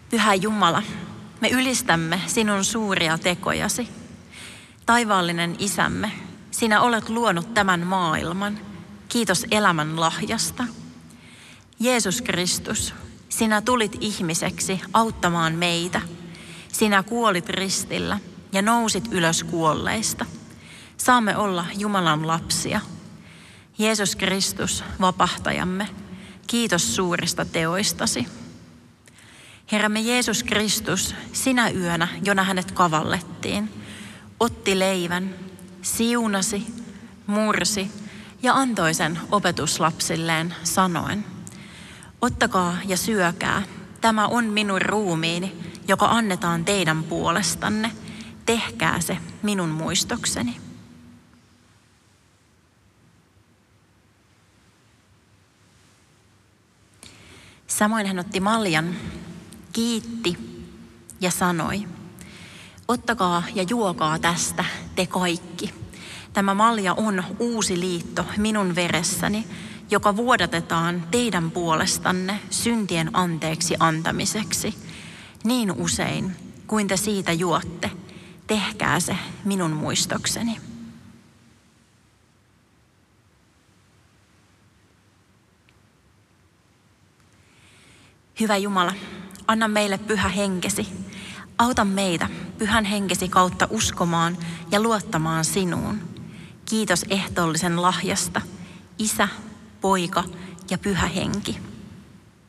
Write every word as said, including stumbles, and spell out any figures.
Pyhä Jumala, me ylistämme sinun suuria tekojasi. Taivaallinen Isämme, sinä olet luonut tämän maailman. Kiitos elämän lahjasta. Jeesus Kristus, sinä tulit ihmiseksi auttamaan meitä. Sinä kuolit ristillä ja nousit ylös kuolleista. Saamme olla Jumalan lapsia. Jeesus Kristus, vapahtajamme, kiitos suurista teoistasi. Herramme Jeesus Kristus, sinä yönä, jona hänet kavallettiin, otti leivän, siunasi, mursi ja antoi sen opetuslapsilleen sanoen: ottakaa ja syökää, tämä on minun ruumiini, joka annetaan teidän puolestanne. Tehkää se minun muistokseni. Samoin hän otti maljan, kiitti ja sanoi: ottakaa ja juokaa tästä te kaikki. Tämä malja on uusi liitto minun veressäni, joka vuodatetaan teidän puolestanne syntien anteeksi antamiseksi. Niin usein kuin te siitä juotte, tehkää se minun muistokseni. Hyvä Jumala, anna meille pyhä henkesi. Auta meitä pyhän henkesi kautta uskomaan ja luottamaan sinuun. Kiitos ehtoollisen lahjasta, Isä, Poika ja Pyhä Henki.